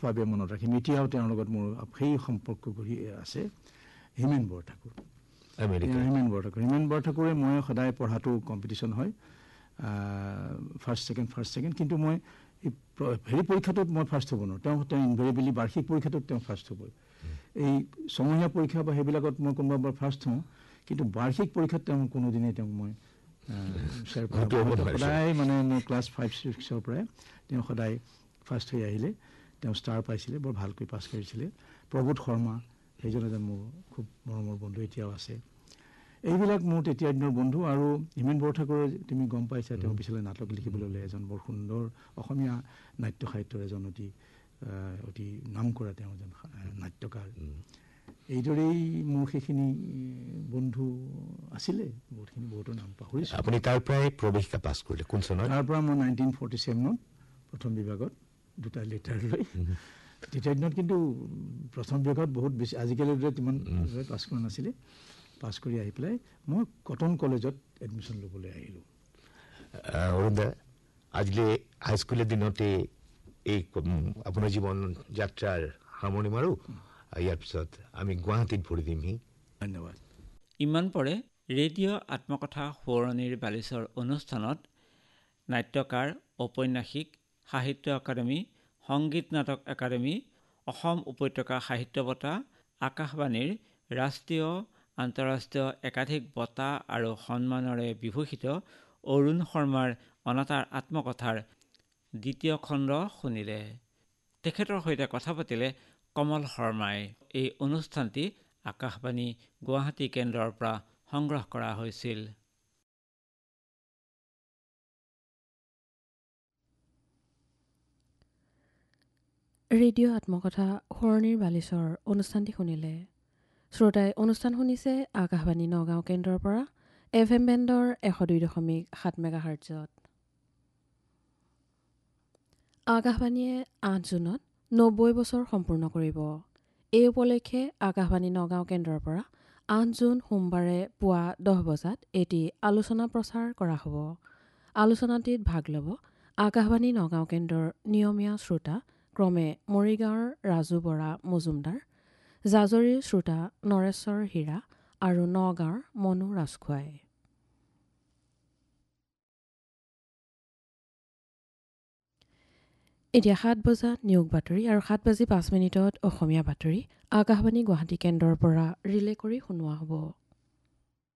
ভাৱে মনত ৰাখিম এতিয়াও তেওঁৰ লগত মোৰ সেই সম্পৰ্ক গঢ়ি আছে হিমেন বৰঠাকুৰ হিমেন বৰঠাকুৰে মই সদায় পঢ়াটো কম্পিটিশ্যন হয় ফাৰ্ষ্ট ছেকেণ্ড কিন্তু মই হেৰি পৰীক্ষাটোত মই ফাৰ্ষ্ট হ'ব নোৱাৰোঁ তেওঁ ইনভেৰিয়েবলি বাৰ্ষিক পৰীক্ষাটোত তেওঁ ফাৰ্ষ্ট হ'ব এই ছমহীয়া পৰীক্ষা বা সেইবিলাকত মই কোনোবাবাৰ ফাৰ্ষ্ট হওঁ কিন্তু বাৰ্ষিক পৰীক্ষাত তেওঁ কোনোদিনেই তেওঁক মই সদায় মানে মোৰ ক্লাছ 5-6 পৰাই তেওঁ সদায় ফাৰ্ষ্ট হৈ আহিলে তেওঁ ষ্টাৰ পাইছিলে বৰ ভালকৈ পাছ কৰিছিলে প্ৰভূত শৰ্মা সেইজন এজন মোৰ খুব মৰমৰ বন্ধু এতিয়াও আছে এইবিলাক মোৰ তেতিয়া দিনৰ বন্ধু আৰু হিমেন বৰঠাকুৰে তুমি গম পাইছা তেওঁ পিছলৈ নাটক লিখিবলৈ হ'লে এজন বৰ সুন্দৰ অসমীয়া নাট্য সাহিত্যৰ এজন অতি নাম কৰা তেওঁ এজন নাট্যকাৰ এইদৰেই মোৰ সেইখিনি বন্ধু আছিলে বহুতৰ নাম পাহৰিছোঁ আপুনি তাৰ পৰাই প্ৰৱেশিকা পাছ কৰিলে কোন চনত তাৰ পৰা মই 1947 প্ৰথম বিভাগত দুটা লেটাৰ লৈ তেতিয়া দিনত কিন্তু প্ৰথম বিভাগত বহুত বেছি আজিকালি ইমান পাছ কৰা নাছিলে পাছ কৰি আহি পেলাই মই কটন কলেজত এডমিশ্যন ল'বলৈ আহিলোঁ অৰুণদা আজিলৈ হাইস্কুলৰ দিনতে এই আপোনাৰ জীৱন যাত্ৰাৰ সামৰণি মাৰোঁ ইয়াৰ পিছত আমি গুৱাহাটীত ভৰি দিমহি ধন্যবাদ ইমান পৰে ৰেডিঅ' আত্মকথা সোঁৱৰণিৰ বালিচৰ অনুষ্ঠানত নাট্যকাৰ ঔপন্যাসিক সাহিত্য একাডেমী সংগীত নাটক একাডেমী অসম উপত্যকা সাহিত্য বঁটা আকাশবাণীৰ ৰাষ্ট্ৰীয় আন্তঃৰাষ্ট্ৰীয় একাধিক বঁটা আৰু সন্মানৰে বিভূষিত অৰুণ শৰ্মাৰ অনাতাঁৰ আত্মকথাৰ দ্বিতীয় খণ্ড শুনিলে তেখেতৰ সৈতে কথা পাতিলে কমল শৰ্মাই এই অনুষ্ঠানটি আকাশবাণী গুৱাহাটী কেন্দ্ৰৰ পৰা সংগ্ৰহ কৰা হৈছিল ৰেডিঅ' আত্মকথা সোঁৱৰণিৰ বালিচৰ অনুষ্ঠানটি শুনিলে শ্ৰোতাই অনুষ্ঠান শুনিছে আকাশবাণী নগাঁও কেন্দ্ৰৰ পৰা FM বেণ্ডৰ 102.7 মেগাহাৰ্টজত আকাশবাণীয়ে 8 জুনত 90 বছৰ সম্পূৰ্ণ কৰিব এই উপলক্ষে আকাশবাণী নগাঁও কেন্দ্ৰৰ পৰা 8 জুন সোমবাৰে পুৱা 10 বজাত এটি আলোচনা প্ৰচাৰ কৰা হ'ব আলোচনাটিত ভাগ ল'ব আকাশবাণী নগাঁও কেন্দ্ৰৰ নিয়মীয়া শ্ৰোতা ক্ৰমে মৰিগাঁৱৰ ৰাজু বৰা মজুমদাৰ জাজৰীৰ শ্ৰোতা নৰেশ্বৰ হীৰা আৰু নগাঁৱৰ মনু ৰাজখোৱাই এতিয়া 7 বজাত নিয়োগ বাতৰি আৰু 7:05 অসমীয়া বাতৰি আকাশবাণী গুৱাহাটী কেন্দ্ৰৰ পৰা ৰিলে কৰি শুনোৱা হ'ব